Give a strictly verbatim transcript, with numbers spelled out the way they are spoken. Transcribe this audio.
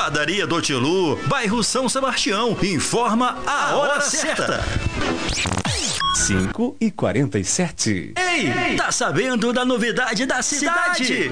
Padaria do Tilu, bairro São Sebastião. Informa a hora certa. cinco e quarenta e sete. Ei, tá sabendo da novidade da cidade?